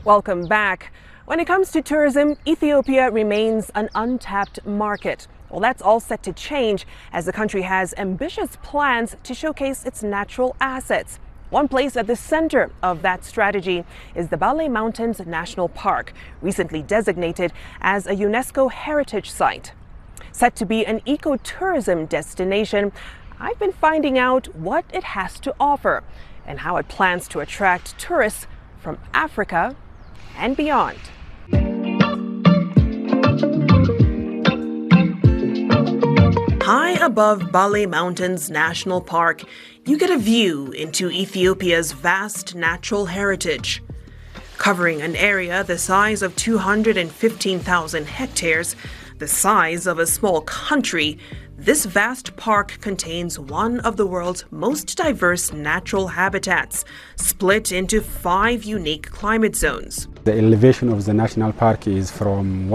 Welcome back. When it comes to tourism, Ethiopia remains an untapped market. Well, that's all set to change as the country has ambitious plans to showcase its natural assets. One place at the center of that strategy is the Bale Mountains National Park, recently designated as a UNESCO Heritage Site. Set to be an ecotourism destination, I've been finding out what it has to offer and how it plans to attract tourists from Africa and beyond. High above Bale Mountains National Park, you get a view into Ethiopia's vast natural heritage. Covering an area the size of 215,000 hectares, the size of a small country, this vast park contains one of the world's most diverse natural habitats, split into 5 unique climate zones. The elevation of the national park is from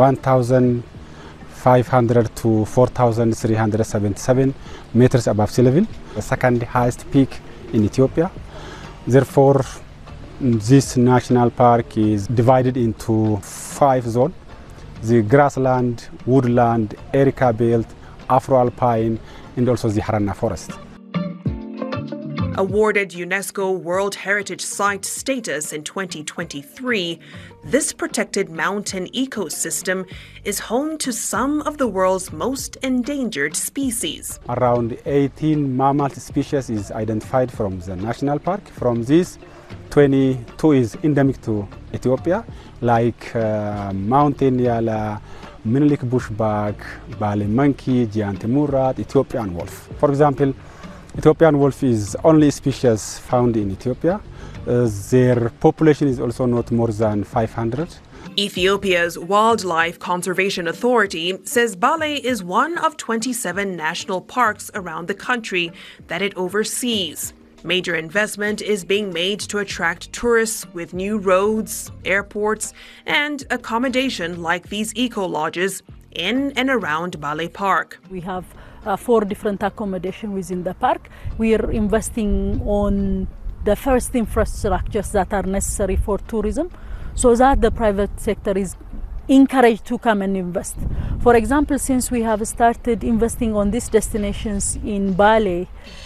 1,500 to 4,377 meters above sea level, the second highest peak in Ethiopia. Therefore, this national park is divided into 5 zones: the grassland, woodland, Erica belt, Afro-alpine, and also the Harana forest. Awarded UNESCO World Heritage Site status in 2023, this protected mountain ecosystem is home to some of the world's most endangered species. Around 18 mammal species is identified from the national park. From these, 22 is endemic to Ethiopia, like mountain yala, Menelik bushback, Bale monkey, giant murad, Ethiopian wolf. For example, Ethiopian wolf is only species found in Ethiopia. Their population is also not more than 500. Ethiopia's Wildlife Conservation Authority says Bale is one of 27 national parks around the country that it oversees. Major investment is being made to attract tourists with new roads, airports, and accommodation like these eco-lodges in and around Bale Park. We have 4 different accommodation within the park. We are investing on the first infrastructures that are necessary for tourism so that the private sector is encouraged to come and invest. For example, since we have started investing on these destinations in Bale,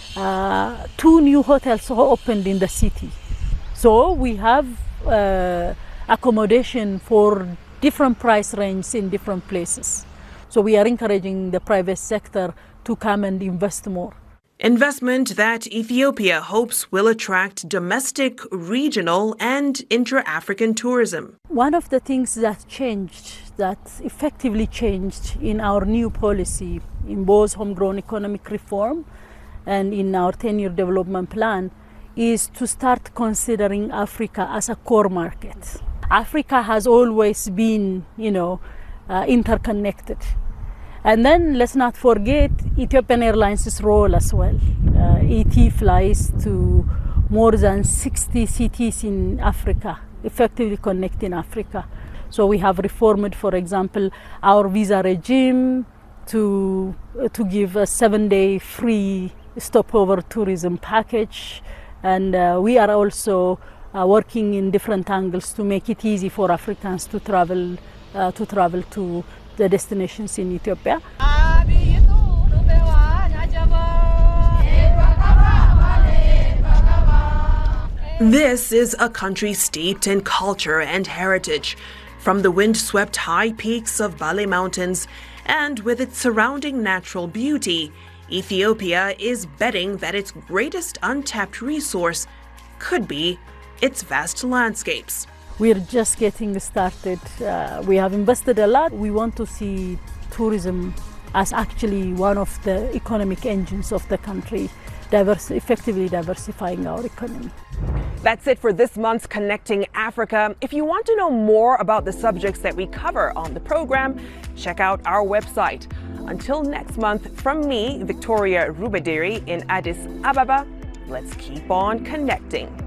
2 new hotels opened in the city. So we have accommodation for different price ranges in different places. So we are encouraging the private sector to come and invest more. Investment that Ethiopia hopes will attract domestic, regional, and intra-African tourism. One of the things that effectively changed in our new policy, in both homegrown economic reform and in our 10-year development plan, is to start considering Africa as a core market. Africa has always been, interconnected. And then let's not forget Ethiopian Airlines' role as well. ET flies to more than 60 cities in Africa, effectively connecting Africa. So we have reformed, for example, our visa regime to give a 7-day free stopover tourism package. And we are also working in different angles to make it easy for Africans to travel to the destinations in Ethiopia. This is a country steeped in culture and heritage. From the wind-swept high peaks of Bale Mountains and with its surrounding natural beauty, Ethiopia is betting that its greatest untapped resource could be its vast landscapes. We're just getting started. We have invested a lot. We want to see tourism as actually one of the economic engines of the country, effectively diversifying our economy. That's it for this month's Connecting Africa. If you want to know more about the subjects that we cover on the program, check out our website. Until next month, from me, Victoria Rubadiri in Addis Ababa, let's keep on connecting.